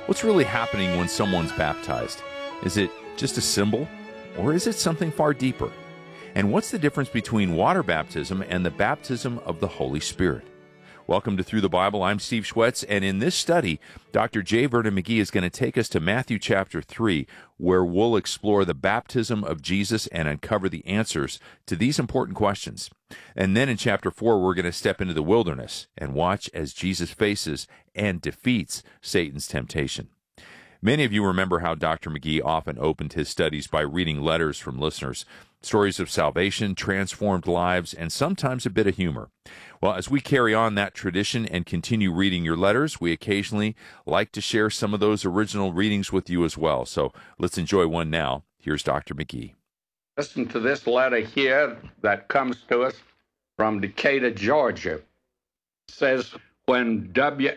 What's really happening when someone's baptized? Is it just a symbol, or is it something far deeper? And what's the difference between water baptism and the baptism of the Holy Spirit? Welcome to Through the Bible. I'm Steve Schwetz, and in this study, Dr. J. Vernon McGee is going to take us to Matthew chapter 3, where we'll explore the baptism of Jesus and uncover the answers to these important questions. And then in chapter 4, we're going to step into the wilderness and watch as Jesus faces and defeats Satan's temptation. Many of you remember how Dr. McGee often opened his studies by reading letters from listeners, stories of salvation, transformed lives, and sometimes a bit of humor. Well, as we carry on that tradition and continue reading your letters, we occasionally like to share some of those original readings with you as well. So let's enjoy one now. Here's Dr. McGee. Listen to this letter here that comes to us from Decatur, Georgia. It says, when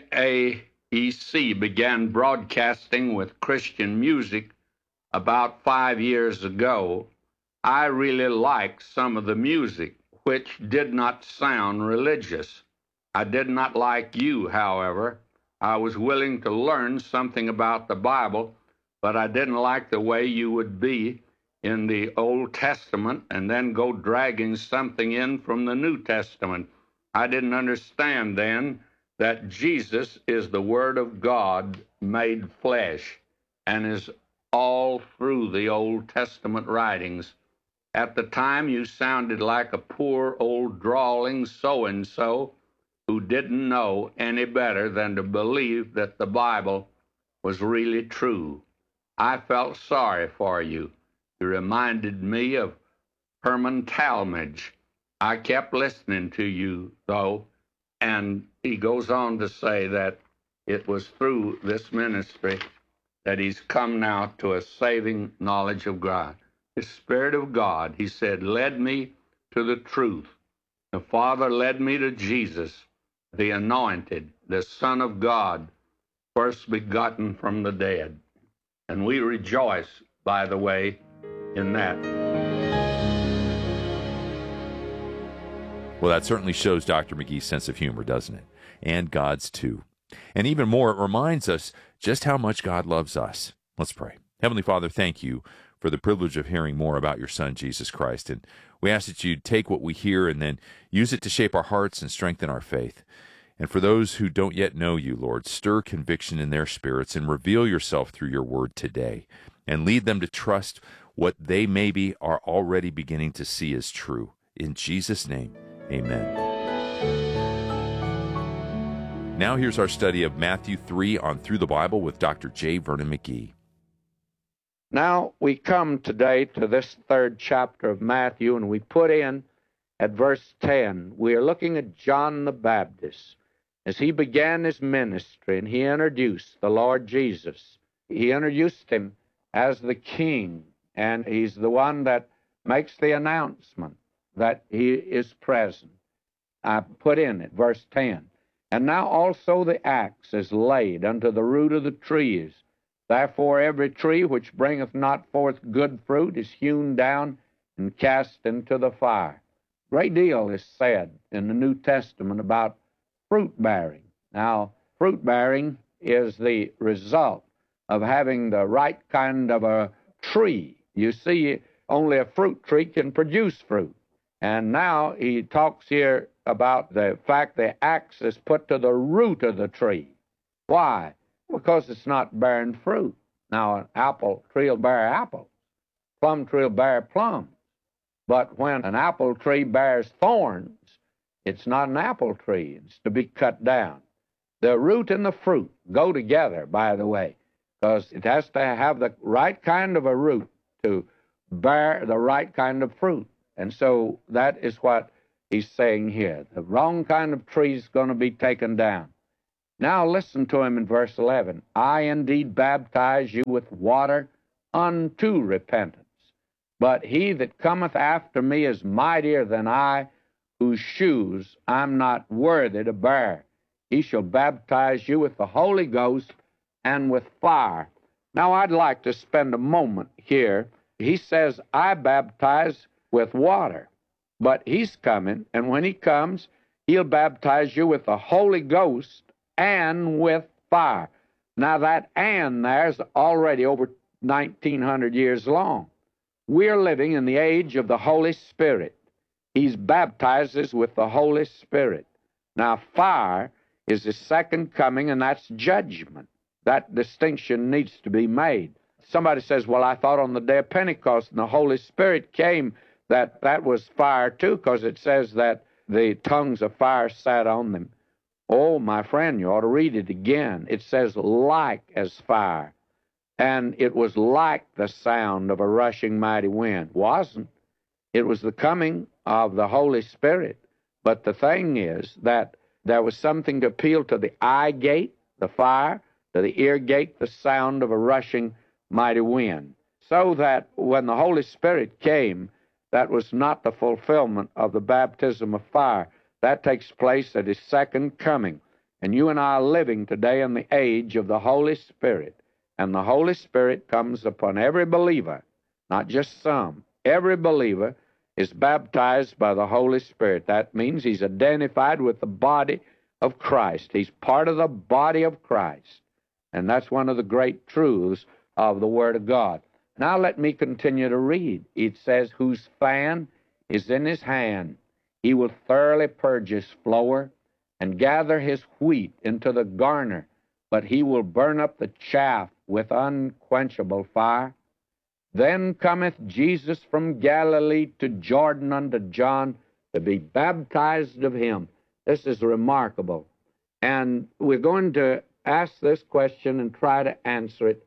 WAEC began broadcasting with Christian music about 5 years ago, I really liked some of the music, which did not sound religious. I did not like you, however. I was willing to learn something about the Bible, but I didn't like the way you would be in the Old Testament and then go dragging something in from the New Testament. I didn't understand then that Jesus is the Word of God made flesh and is all through the Old Testament writings. At the time, you sounded like a poor old drawling so-and-so who didn't know any better than to believe that the Bible was really true. I felt sorry for you. You reminded me of Herman Talmadge. I kept listening to you, though, and he goes on to say that it was through this ministry that he's come now to a saving knowledge of God. The Spirit of God, he said, led me to the truth. The Father led me to Jesus, the Anointed, the Son of God, first begotten from the dead. And we rejoice, by the way, in that. Well, that certainly shows Dr. McGee's sense of humor, doesn't it? And God's too. And even more, it reminds us just how much God loves us. Let's pray. Heavenly Father, thank you for the privilege of hearing more about your Son, Jesus Christ. And we ask that you take what we hear and then use it to shape our hearts and strengthen our faith. And for those who don't yet know you, Lord, stir conviction in their spirits and reveal yourself through your word today. And lead them to trust what they maybe are already beginning to see as true. In Jesus' name, amen. Now here's our study of Matthew 3 on Through the Bible with Dr. J. Vernon McGee. Now we come today to this third chapter of Matthew, and we put in at verse 10. We are looking at John the Baptist as he began his ministry, and he introduced the Lord Jesus. He introduced him as the King, and he's the one that makes the announcement that he is present. I put in at verse 10. And now also the axe is laid unto the root of the trees. Therefore every tree which bringeth not forth good fruit is hewn down and cast into the fire. A great deal is said in the New Testament about fruit-bearing. Now, fruit-bearing is the result of having the right kind of a tree. You see, only a fruit tree can produce fruit. And now he talks here about the fact the axe is put to the root of the tree. Why? Because it's not bearing fruit. Now, an apple tree will bear apples. Plum tree will bear plums. But when an apple tree bears thorns, it's not an apple tree. It's to be cut down. The root and the fruit go together, by the way, because it has to have the right kind of a root to bear the right kind of fruit. And so that is what he's saying here. The wrong kind of tree is going to be taken down. Now listen to him in verse 11. I indeed baptize you with water unto repentance. But he that cometh after me is mightier than I, whose shoes I'm not worthy to bear. He shall baptize you with the Holy Ghost and with fire. Now I'd like to spend a moment here. He says, I baptize with water. But he's coming, and when he comes, he'll baptize you with the Holy Ghost and with fire. Now that "and" there's already over 1,900 years long. We're living in the age of the Holy Spirit. He's baptized us with the Holy Spirit. Now fire is the second coming, and that's judgment. That distinction needs to be made. Somebody says, well, I thought on the day of Pentecost and the Holy Spirit came, that was fire too, because it says that the tongues of fire sat on them. Oh, my friend, you ought to read it again. It says like as fire. And it was like the sound of a rushing mighty wind. Wasn't. It was the coming of the Holy Spirit. But the thing is that there was something to appeal to the eye gate, the fire, to the ear gate, the sound of a rushing mighty wind. So that when the Holy Spirit came, that was not the fulfillment of the baptism of fire. That takes place at His second coming. And you and I are living today in the age of the Holy Spirit. And the Holy Spirit comes upon every believer, not just some. Every believer is baptized by the Holy Spirit. That means he's identified with the body of Christ. He's part of the body of Christ. And that's one of the great truths of the Word of God. Now let me continue to read. It says, whose fan is in his hand. He will thoroughly purge his floor and gather his wheat into the garner, but he will burn up the chaff with unquenchable fire. Then cometh Jesus from Galilee to Jordan unto John to be baptized of him. This is remarkable. And we're going to ask this question and try to answer it.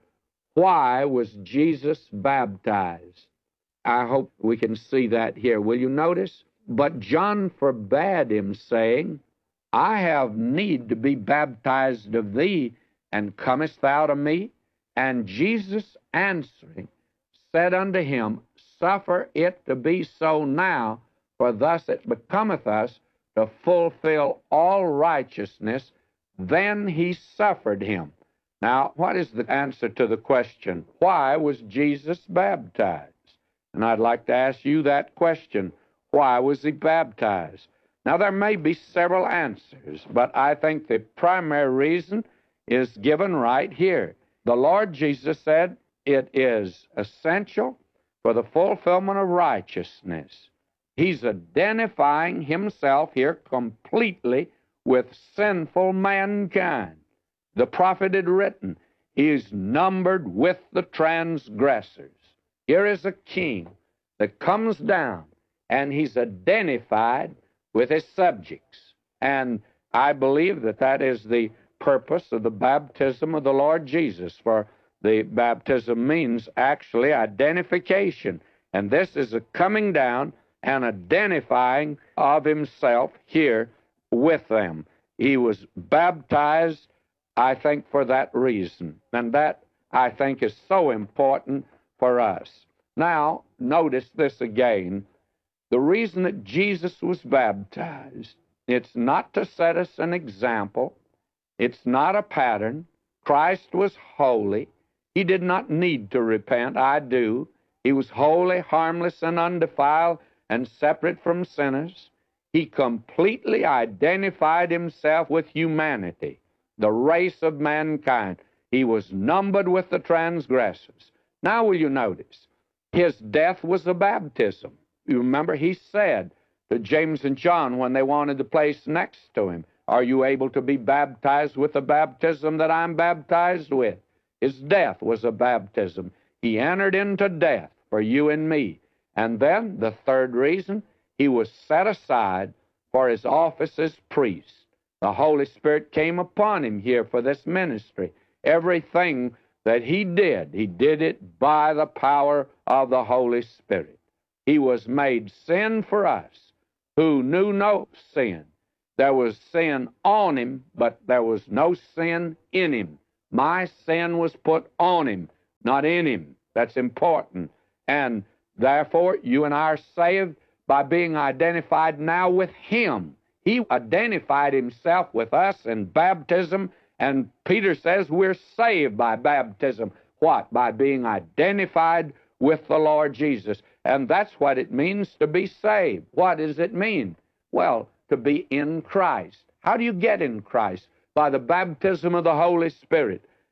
Why was Jesus baptized? I hope we can see that here. Will you notice? But John forbade him, saying, I have need to be baptized of thee, and comest thou to me? And Jesus answering said unto him, Suffer it to be so now, for thus it becometh us to fulfill all righteousness. Then he suffered him. Now, what is the answer to the question, why was Jesus baptized? And I'd like to ask you that question. Why was he baptized? Now, there may be several answers, but I think the primary reason is given right here. The Lord Jesus said it is essential for the fulfillment of righteousness. He's identifying himself here completely with sinful mankind. The prophet had written, he is numbered with the transgressors. Here is a king that comes down, and he's identified with his subjects. And I believe that that is the purpose of the baptism of the Lord Jesus, for the baptism means actually identification. And this is a coming down and identifying of himself here with them. He was baptized, I think, for that reason. And that, I think, is so important for us. Now, notice this again. The reason that Jesus was baptized, it's not to set us an example. It's not a pattern. Christ was holy. He did not need to repent. I do. He was holy, harmless, and undefiled, and separate from sinners. He completely identified himself with humanity, the race of mankind. He was numbered with the transgressors. Now will you notice, his death was a baptism. You remember he said to James and John when they wanted the place next to him, are you able to be baptized with the baptism that I'm baptized with? His death was a baptism. He entered into death for you and me. And then, the third reason, he was set aside for his office as priest. The Holy Spirit came upon him here for this ministry. Everything that he did it by the power of the Holy Spirit. He was made sin for us who knew no sin. There was sin on him, but there was no sin in him. My sin was put on him, not in him. That's important. And therefore, you and I are saved by being identified now with him. He identified himself with us in baptism, and Peter says we're saved by baptism. What? By being identified with the Lord Jesus. And that's what it means to be saved. What does it mean? Well, to be in Christ. How do you get in Christ? By the baptism of the Holy Spirit.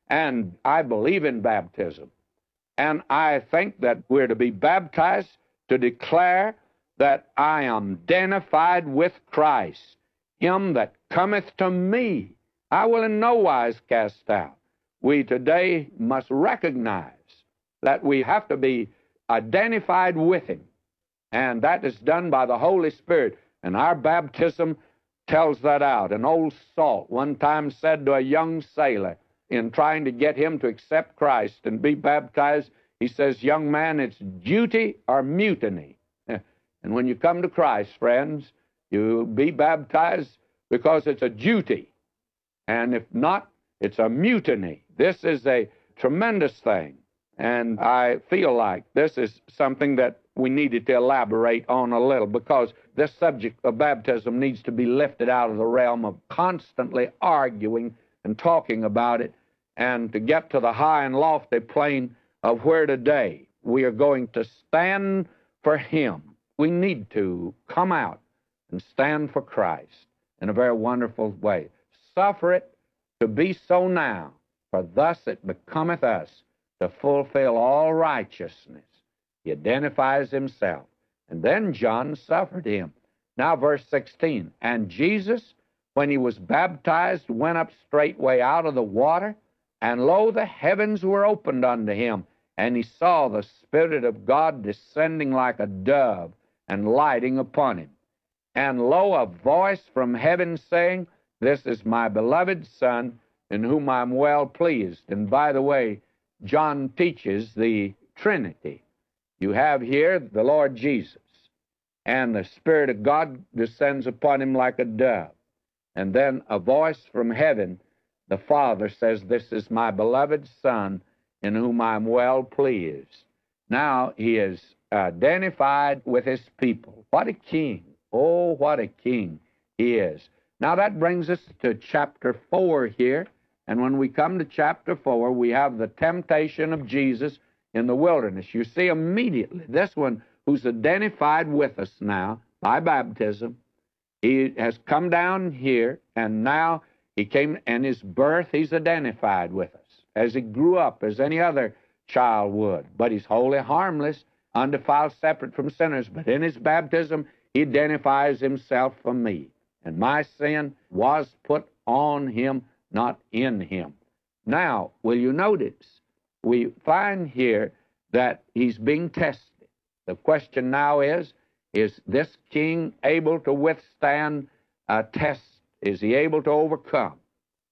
And I believe in baptism. And I think that we're to be baptized to declare that I am identified with Christ, him that cometh to me, I will in no wise cast out. We today must recognize that we have to be identified with him, and that is done by the Holy Spirit, and our baptism tells that out. An old salt one time said to a young sailor in trying to get him to accept Christ and be baptized, he says, "Young man, it's duty or mutiny." And when you come to Christ, friends, you be baptized because it's a duty. And if not, it's a mutiny. This is a tremendous thing. And I feel like this is something that we needed to elaborate on a little, because this subject of baptism needs to be lifted out of the realm of constantly arguing and talking about it, and to get to the high and lofty plane of where today we are going to stand for him. We need to come out and stand for Christ in a very wonderful way. Suffer it to be so now, for thus it becometh us to fulfill all righteousness. He identifies himself. And then John suffered him. Now verse 16, and Jesus, when he was baptized, went up straightway out of the water, and lo, the heavens were opened unto him, and he saw the Spirit of God descending like a dove and lighting upon him. And lo, a voice from heaven saying, "This is my beloved Son, in whom I am well pleased." And by the way, John teaches the Trinity. You have here the Lord Jesus, and the Spirit of God descends upon him like a dove. And then a voice from heaven, the Father says, "This is my beloved Son, in whom I am well pleased." Now he is identified with his people. What a king. Oh, what a king he is. Now that brings us to chapter 4 here. And when we come to chapter 4, we have the temptation of Jesus in the wilderness. You see immediately this one who's identified with us now by baptism, he has come down here, and now he came, and his birth, he's identified with us as he grew up, as any other child would. But he's wholly harmless, undefiled, separate from sinners. But in his baptism, he identifies himself for me. And my sin was put on him, not in him. Now, will you notice, we find here that he's being tested. The question now is this king able to withstand a test? Is he able to overcome?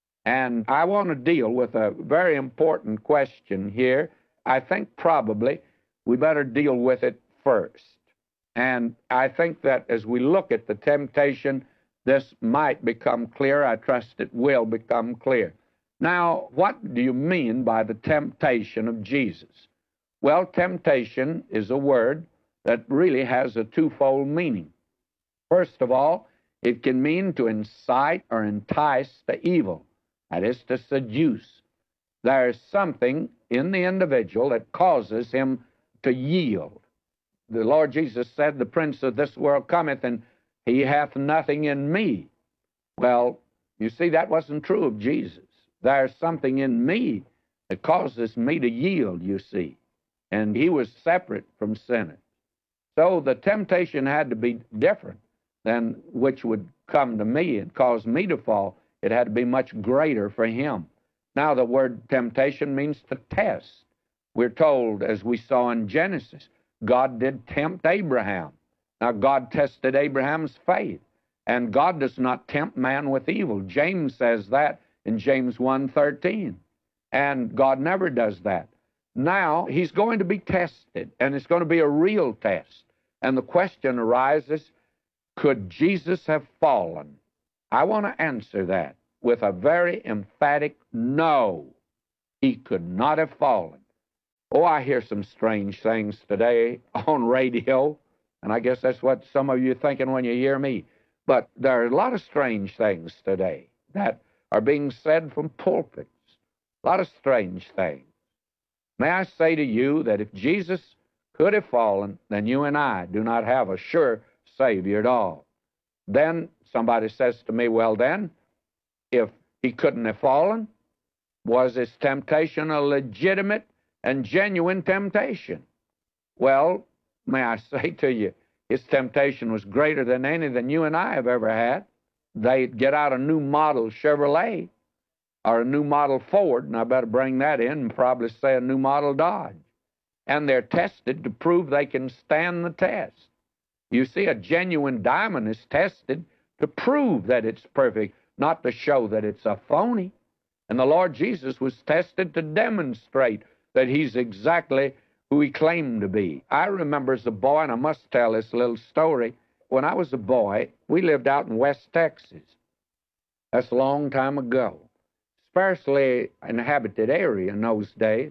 And I want to deal with a very important question here. I think probably we better deal with it first. And I think that as we look at the temptation, this might become clear. I trust it will become clear. Now, what do you mean by the temptation of Jesus? Well, temptation is a word that really has a twofold meaning. First of all, it can mean to incite or entice to evil. That is, to seduce. There is something in the individual that causes him to yield. The Lord Jesus said, "The prince of this world cometh, and he hath nothing in me." Well, you see, that wasn't true of Jesus. There's something in me that causes me to yield, you see. And he was separate from sinners. So the temptation had to be different than which would come to me and cause me to fall. It had to be much greater for him. Now, the word temptation means to test. We're told, as we saw in Genesis, God did tempt Abraham. Now, God tested Abraham's faith, and God does not tempt man with evil. James says that in James 1:13, and God never does that. Now, he's going to be tested, and it's going to be a real test. And the question arises, could Jesus have fallen? I want to answer that with a very emphatic no. He could not have fallen. Oh, I hear some strange things today on radio, and I guess that's what some of you are thinking when you hear me. But there are a lot of strange things today that are being said from pulpits, a lot of strange things. May I say to you that if Jesus could have fallen, then you and I do not have a sure Savior at all. Then somebody says to me, well then, if he couldn't have fallen, Was his temptation a legitimate and genuine temptation? Well, may I say to you, his temptation was greater than any than you and I have ever had. They'd get out a new model Chevrolet or a new model Ford, and I better bring that in and probably say a new model Dodge. And they're tested to prove they can stand the test. You see, a genuine diamond is tested to prove that it's perfect, not to show that it's a phony. And the Lord Jesus was tested to demonstrate that he's exactly who he claimed to be. I remember as a boy, and I must tell this little story, when I was a boy, we lived out in West Texas. That's a long time ago. Sparsely inhabited area in those days.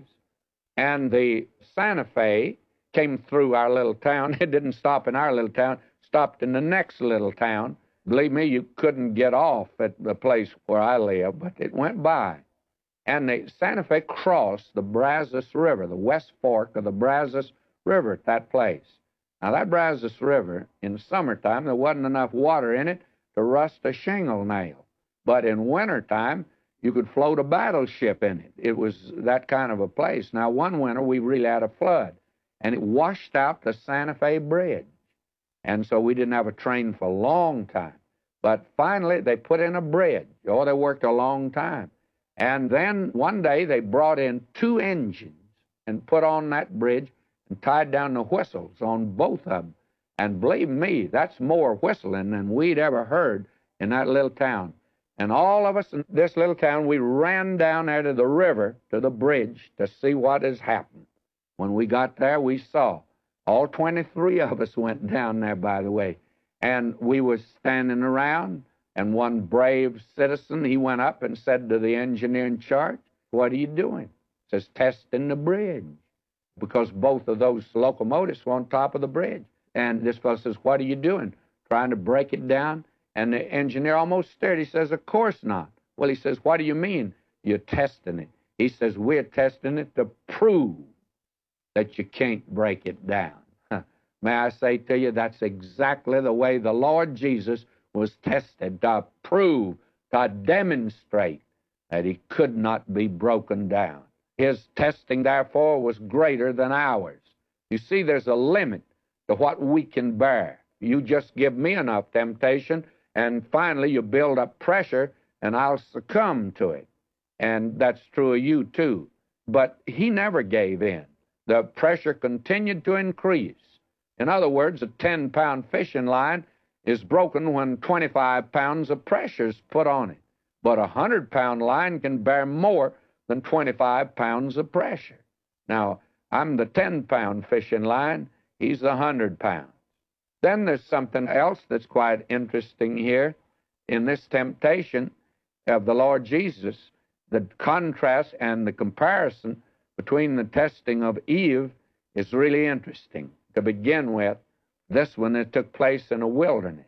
And the Santa Fe came through our little town. It didn't stop in our little town, stopped in the next little town. Believe me, you couldn't get off at the place where I live, but it went by. And the Santa Fe crossed the Brazos River, the West Fork of the Brazos River at that place. Now, that Brazos River, in the summertime, there wasn't enough water in it to rust a shingle nail. But in wintertime, you could float a battleship in it. It was that kind of a place. Now, one winter, we really had a flood, and it washed out the Santa Fe Bridge. And so we didn't have a train for a long time. But finally, they put in a bridge. Oh, they worked a long time. And then one day, they brought in 2 engines and put on that bridge and tied down the whistles on both of them. And believe me, that's more whistling than we'd ever heard in that little town. And all of us in this little town, we ran down there to the river, to the bridge, to see what has happened. When we got there, we saw. All 23 of us went down there, by the way. And we was standing around, and one brave citizen, he went up and said to the engineer in charge, "What are you doing?" He says, "Testing the bridge," because both of those locomotives were on top of the bridge. And this fellow says, "What are you doing?" "Trying to break it down." And the engineer almost stared. He says, "Of course not." Well, he says, "What do you mean you're testing it?" He says, "We're testing it to prove that you can't break it down." May I say to you, that's exactly the way the Lord Jesus was tested, to prove, to demonstrate that he could not be broken down. His testing, therefore, was greater than ours. You see, there's a limit to what we can bear. You just give me enough temptation, and finally you build up pressure, and I'll succumb to it. And that's true of you, too. But he never gave in. The pressure continued to increase. In other words, a 10-pound fishing line is broken when 25 pounds of pressure is put on it. But a 100-pound line can bear more than 25 pounds of pressure. Now, I'm the 10-pound fishing line. He's the 100 pounds. Then there's something else that's quite interesting here in this temptation of the Lord Jesus. The contrast and the comparison between the testing of Eve is really interesting. To begin with, this one that took place in a wilderness,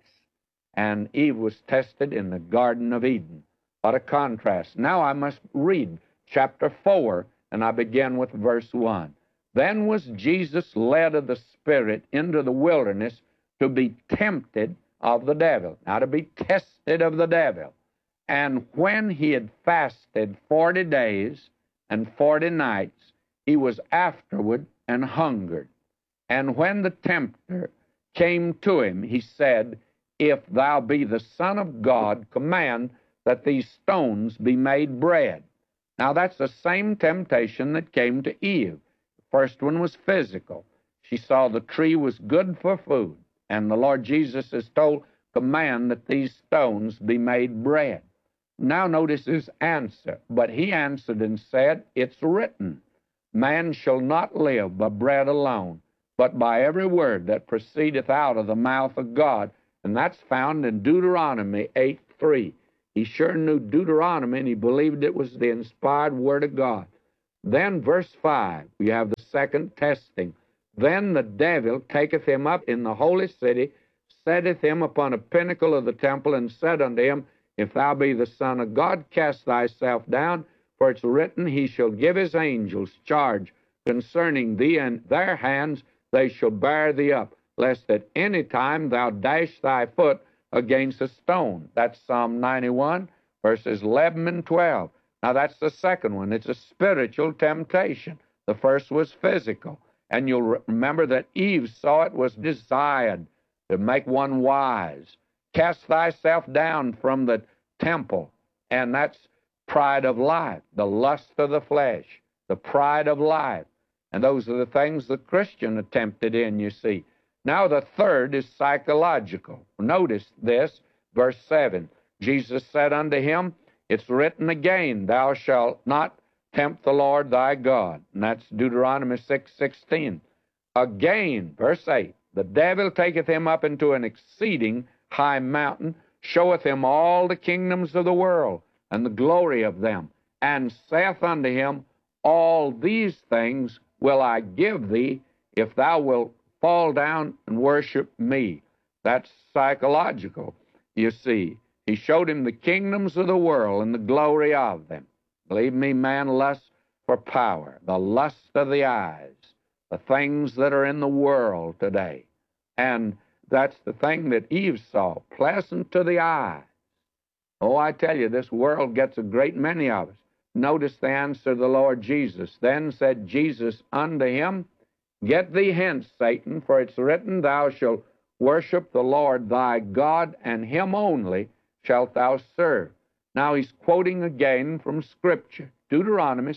and Eve was tested in the Garden of Eden. What a contrast. Now I must read chapter 4, and I begin with verse 1. Then was Jesus led of the Spirit into the wilderness to be tempted of the devil. Now, to be tested of the devil. And when he had fasted 40 days and 40 nights, he was afterward and hungered. And when the tempter came to him, he said, "If thou be the Son of God, command that these stones be made bread." Now, that's the same temptation that came to Eve. The first one was physical. She saw the tree was good for food. And the Lord Jesus is told, "Command that these stones be made bread." Now notice his answer. But he answered and said, "It's written, man shall not live by bread alone, but by every word that proceedeth out of the mouth of God." And that's found in Deuteronomy 8:3. He sure knew Deuteronomy, and he believed it was the inspired word of God. Then verse 5, we have the second testing. Then the devil taketh him up in the holy city, setteth him upon a pinnacle of the temple, and said unto him, "If thou be the Son of God, cast thyself down, for it's written, he shall give his angels charge concerning thee, and their hands they shall bear thee up, lest at any time thou dash thy foot against a stone." That's Psalm 91, verses 11 and 12. Now, that's the second one. It's a spiritual temptation. The first was physical. And you'll remember that Eve saw it was desired to make one wise. Cast thyself down from the temple. And that's pride of life, the lust of the flesh, the pride of life. And those are the things the Christian are tempted in, you see. Now the third is psychological. Notice this, verse 7. Jesus said unto him, it's written again, thou shalt not tempt the Lord thy God. And that's Deuteronomy 6:16. Again, verse 8, the devil taketh him up into an exceeding high mountain, showeth him all the kingdoms of the world, and the glory of them, and saith unto him, all these things will I give thee, if thou wilt fall down and worship me. That's psychological, you see. He showed him the kingdoms of the world and the glory of them. Believe me, man lusts for power, the lust of the eyes, the things that are in the world today. And that's the thing that Eve saw, pleasant to the eye. Oh, I tell you, this world gets a great many of us. Notice the answer of the Lord Jesus. Then said Jesus unto him, get thee hence, Satan, for it's written, thou shalt worship the Lord thy God, and him only shalt thou serve. Now he's quoting again from Scripture, Deuteronomy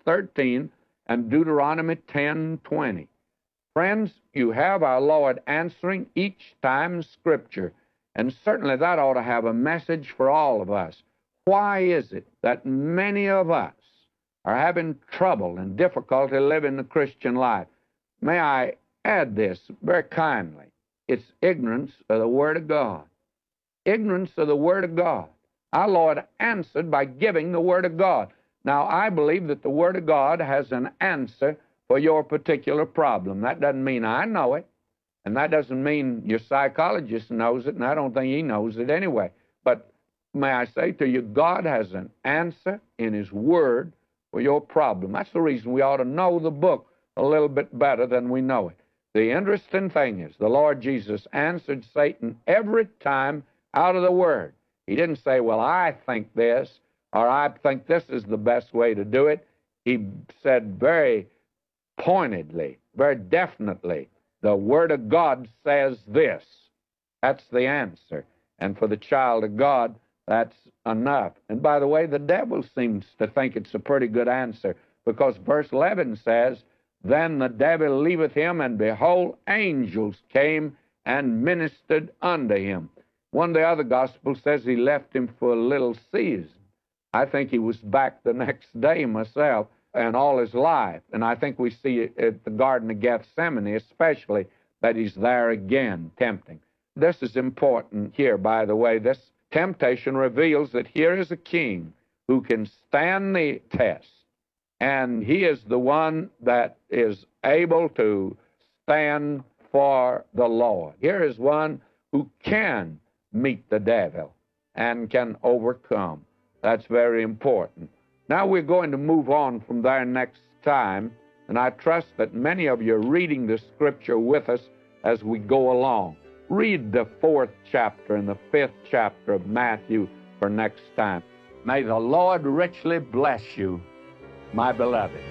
6:13 and Deuteronomy 10:20. Friends, you have our Lord answering each time Scripture, and certainly that ought to have a message for all of us. Why is it that many of us are having trouble and difficulty living the Christian life? May I add this very kindly? It's ignorance of the Word of God. Ignorance of the Word of God. Our Lord answered by giving the Word of God. Now, I believe that the Word of God has an answer for your particular problem. That doesn't mean I know it, and that doesn't mean your psychologist knows it, and I don't think he knows it anyway. But may I say to you, God has an answer in His Word for your problem. That's the reason we ought to know the book a little bit better than we know it. The interesting thing is, the Lord Jesus answered Satan every time out of the Word. He didn't say, well, I think this, or I think this is the best way to do it. He said very pointedly, very definitely, the Word of God says this. That's the answer. And for the child of God, that's enough. And by the way, the devil seems to think it's a pretty good answer, because verse 11 says, then the devil leaveth him, and behold, angels came and ministered unto him. One of the other Gospels says he left him for a little season. I think he was back the next day myself, and all his life. And I think we see it at the Garden of Gethsemane especially, that he's there again tempting. This is important here, by the way. This temptation reveals that here is a king who can stand the test. And he is the one that is able to stand for the Lord. Here is one who can meet the devil and can overcome. That's very important. Now we're going to move on from there next time, and I trust that many of you are reading the Scripture with us as we go along. Read the 4th chapter and the 5th chapter of Matthew for next time. May the Lord richly bless you, my beloved.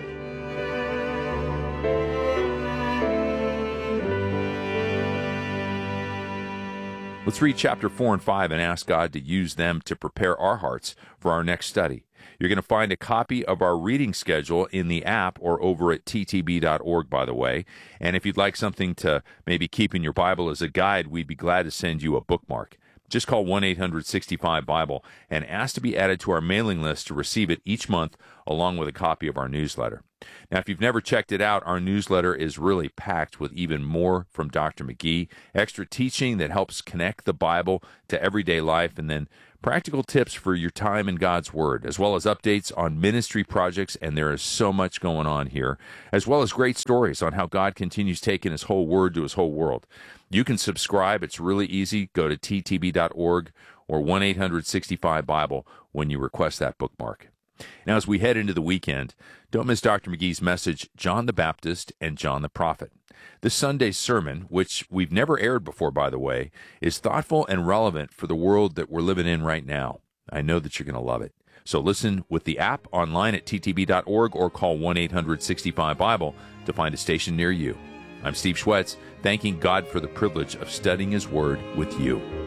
Let's read chapter 4 and 5 and ask God to use them to prepare our hearts for our next study. You're going to find a copy of our reading schedule in the app or over at ttb.org, by the way. And if you'd like something to maybe keep in your Bible as a guide, we'd be glad to send you a bookmark. Just call 1-800-65-BIBLE and ask to be added to our mailing list to receive it each month along with a copy of our newsletter. Now, if you've never checked it out, our newsletter is really packed with even more from Dr. McGee, extra teaching that helps connect the Bible to everyday life, and then practical tips for your time in God's Word, as well as updates on ministry projects, and there is so much going on here, as well as great stories on how God continues taking His whole Word to His whole world. You can subscribe. It's really easy. Go to ttb.org or 1-800-65-BIBLE when you request that bookmark. Now, as we head into the weekend, don't miss Dr. McGee's message, John the Baptist and John the Prophet. This Sunday's sermon, which we've never aired before, by the way, is thoughtful and relevant for the world that we're living in right now. I know that you're going to love it. So listen with the app online at ttb.org or call 1-800-65-BIBLE to find a station near you. I'm Steve Schwetz, thanking God for the privilege of studying His Word with you.